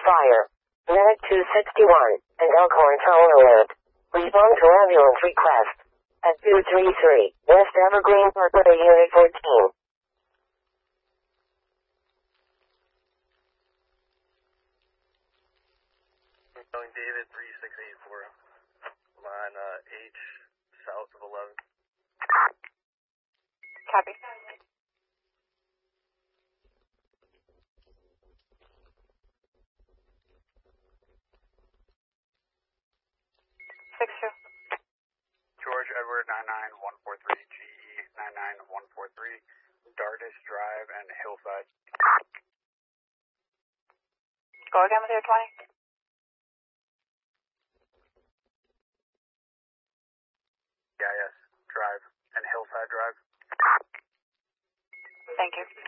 fire. Medic 261 and Elkhorn Tower alert. Respond to ambulance request. At 233 West Evergreen Parkway, Unit 14. David 3684. Line H south of 11. Copy. 6-2. George Edward 99143 GE 99143 Dardis Drive and Hillside. Go again with your 20. Yeah, yes. Drive and Hillside Drive. Thank you.